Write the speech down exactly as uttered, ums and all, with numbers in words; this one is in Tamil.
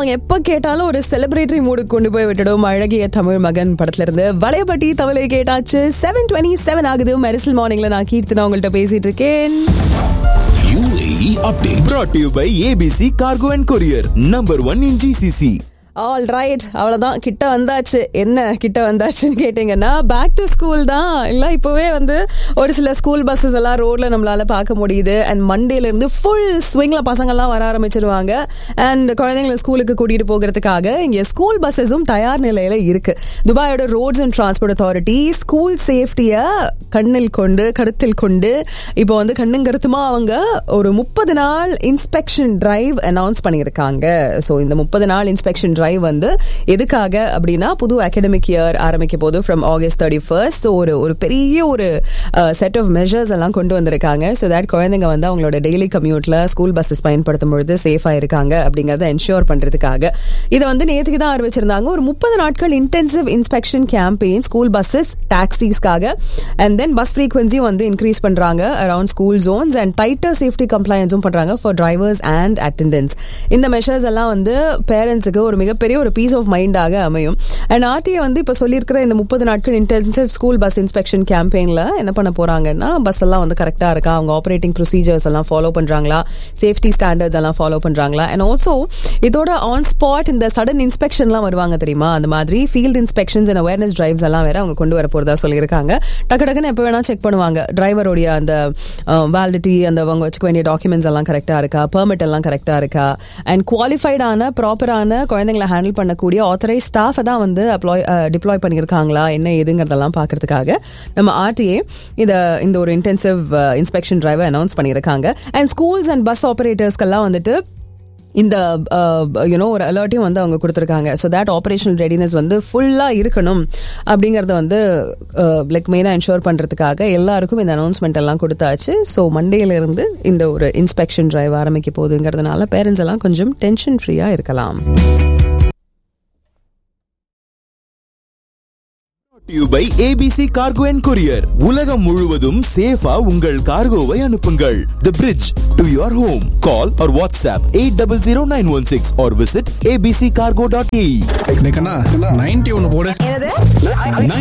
சாங் எப்ப கேட்டாலும் ஒரு செலிப்ரேட்டரி மூடுக்கு கொண்டு போய் விட்டுடும். அழகிய தமிழ் மகன் படத்துல இருந்து வளையபட்டி தவளை கேட்டாச்சு. செவன் டுவெண்ட்டி செவன் ஆகுது. மெரிசல் மார்னிங்ல நான் கீர்த்தனா உங்கள்கிட்ட பேசிட்டு இருக்கேன். U A E update brought to you by A B C Cargo and Courier, number one in G C C. All right, அவ்வளோதான், கிட்ட வந்தாச்சு. என்ன கிட்ட வந்தாச்சுன்னு கேட்டிங்கன்னா, பேக் டு ஸ்கூல் தான். இல்லை, இப்போவே வந்து ஒரு சில ஸ்கூல் பஸ்ஸஸ் எல்லாம் ரோட்ல நம்மளால பார்க்க முடியுது. அண்ட் மண்டேலேருந்து ஃபுல் ஸ்விங்கில் பசங்கள்லாம் வர ஆரம்பிச்சிருவாங்க. அண்ட் குழந்தைங்களை ஸ்கூலுக்கு கூட்டிகிட்டு போகிறதுக்காக இங்கே ஸ்கூல் பஸ்ஸஸும் தயார் நிலையில் இருக்கு. துபாயோட roads and transport authority school சேஃப்டியை கண்ணில் கொண்டு கருத்தில் கொண்டு இப்போ வந்து கண்ணும் கருத்துமா அவங்க ஒரு முப்பது நாள் இன்ஸ்பெக்ஷன் டிரைவ் அனௌன்ஸ் பண்ணியிருக்காங்க. ஸோ இந்த முப்பது நாள் இன்ஸ்பெக்ஷன் டிரைவ் வந்து எதுக்காக அப்படின்னா, புது அகாடமிக் இயர் ஆரம்பிக்க போது ஃப்ரம் ஆகஸ்ட் தேர்ட்டி ஃபர்ஸ்ட். ஒரு ஒரு பெரிய ஒரு செட் ஆஃப் மெஷர்ஸ் எல்லாம் கொண்டு வந்திருக்காங்க. ஸோ தட் குழந்தைங்க வந்து அவங்களோட டெய்லி கம்யூட்ல ஸ்கூல் பஸ்ஸஸ் பயன்படுத்தும் பொழுது சேஃபா இருக்காங்க அப்படிங்கறத என்ஷூர் பண்றதுக்காக இதை வந்து நேற்றுக்கு தான் ஆரம்பிச்சிருந்தாங்க. ஒரு முப்பது நாட்கள் intensive inspection campaign school buses டாக்ஸிஸ்க்காக. And then bus ஃப்ரீக்வன்சியும் வந்து இன்க்ரீஸ் பண்றாங்க around school Jones. And titre safety கம்ப்ளைன்ஸும் பண்றாங்க ஃபார் டிரைவர்ஸ் அண்ட் அட்டெண்டன்ஸ். இந்த மெஷர்ஸ் எல்லாம் வந்து பேரண்ட்ஸுக்கு ஒரு மிகப்பெரிய ஒரு பீஸ் ஆஃப் மைண்டாக அமையும். அண்ட் ஆர்டிஏ வந்து இப்ப சொல்லியிருக்கிற இந்த முப்பது நாட்கள் இன்டென்சிவ் ஸ்கூல் பஸ் இன்ஸ்பெக்ஷன் கேம்பெயின்ல என்ன பண்ண போறாங்கன்னா, பஸ் எல்லாம் வந்து கரெக்டா இருக்கா, அவங்க ஆப்ரேட்டிங் ப்ரொசீஜர்ஸ் எல்லாம் ஃபாலோ பண்றாங்களா, சேஃப்டி ஸ்டாண்டர்ட்ஸ் எல்லாம் ஃபாலோ பண்றாங்களா. அண்ட் ஆல்சோ இதோட ஆன் ஸ்பாட் இந்த சடன் இன்ஸ்பெக்ஷன்லாம் வருவாங்க தெரியுமா, அந்த மாதிரி field inspections and awareness drives எல்லாம் வேற அவங்க கொண்டு வர போறதா சொல்லியிருக்காங்க. டக்கு டக்குன்னு எப்ப வேணா செக் பண்ணுவாங்க டிரைவருடைய அந்த வேலிடிட்டி, அந்த அவங்க வச்சுக்க வேண்டிய டாக்குமெண்ட்ஸ் எல்லாம் கரெக்டா இருக்கா, பெர்மிட் எல்லாம் கரெக்டா இருக்கா, அண்ட் குவாலிஃபைடான ப்ராப்பரான குழந்தைங்களை ஹேண்டில் பண்ணக்கூடிய ஆத்தரைஸ் ஸ்டாஃப் தான் வந்து அப்ளாய் டிப்ளாய் பண்ணியிருக்காங்களா என்ன ஏதுங்கிறதெல்லாம் பார்க்கறதுக்காக நம்ம ஆர்டிஏ இத இந்த ஒரு இன்டென்சிவ் இன்ஸ்பெக்ஷன் டிரைவை அனௌன்ஸ் பண்ணியிருக்காங்க. அண்ட் ஸ்கூல்ஸ் அண்ட் பஸ் ஆபரேட்டர்ஸ்க்கெல்லாம் வந்துட்டு இந்த யூனோ ஒரு அலர்ட்டையும் வந்து அவங்க கொடுத்துருக்காங்க. ஸோ தேட் ஆப்ரேஷனல் ரெடினஸ் வந்து ஃபுல்லாக இருக்கணும் அப்படிங்கிறத வந்து லைக் மெயினாக என்ஷோர் பண்ணுறதுக்காக எல்லாருக்கும் இந்த அனௌன்ஸ்மெண்ட் எல்லாம் கொடுத்தாச்சு. ஸோ மண்டேலேருந்து இந்த ஒரு இன்ஸ்பெக்ஷன் டிரைவ் ஆரம்பிக்க போகுதுங்கிறதுனால பேரண்ட்ஸ் எல்லாம் கொஞ்சம் டென்ஷன் ஃப்ரீயாக இருக்கலாம். You by A B C Cargo and Courier. உலகம் முழுவதும் சேஃபா உங்கள் கார்கோவை அனுப்புங்கள். The bridge to your home. Call or WhatsApp eight zero zero nine one six or visit a b c cargo dot a e. ninety ஒன்னு போடு. என்னது?